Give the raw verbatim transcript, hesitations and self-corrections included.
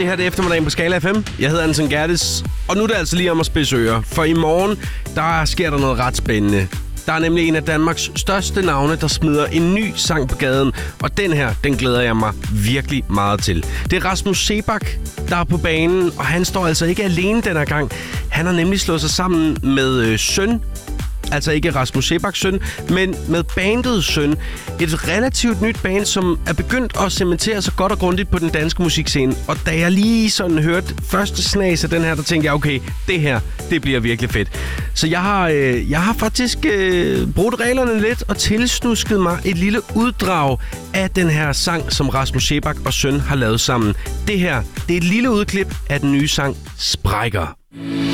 Det her det er eftermiddagen på Skala F M. Jeg hedder Anton Gerdes, og nu er det altså lige om at spidse ører. For i morgen, der sker der noget ret spændende. Der er nemlig en af Danmarks største navne, der smider en ny sang på gaden. Og den her, den glæder jeg mig virkelig meget til. Det er Rasmus Seebach, der er på banen, og han står altså ikke alene denne gang. Han har nemlig slået sig sammen med øh, Søn. Altså ikke Rasmus Seebachs søn, men med bandets søn. Et relativt nyt band, som er begyndt at cementere sig godt og grundigt på den danske musikscene. Og da jeg lige sådan hørte første snas af den her, der tænkte jeg, okay, det her, det bliver virkelig fedt. Så jeg har, øh, jeg har faktisk øh, brugt reglerne lidt og tilsnusket mig et lille uddrag af den her sang, som Rasmus Seebach og søn har lavet sammen. Det her, det er et lille udklip af den nye sang Sprækker.